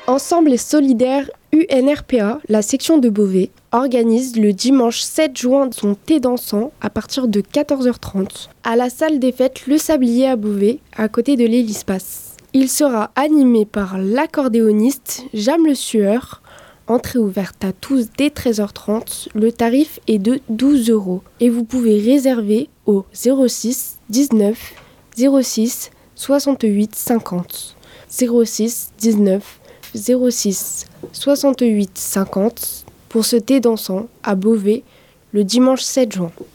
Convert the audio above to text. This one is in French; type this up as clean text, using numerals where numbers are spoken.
Ensemble et solidaire UNRPA, la section de Beauvais, organise le dimanche 7 juin son thé dansant à partir de 14h30 à la salle des fêtes Le Sablier à Beauvais, à côté de l'Hélispace. Il sera animé par l'accordéoniste Jam Le Sueur. Entrée ouverte à tous dès 13h30. Le tarif est de 12 € et vous pouvez réserver au 06 19 06 68 50. 06 19 06 68 50 pour ce thé dansant à Beauvais le dimanche 7 juin.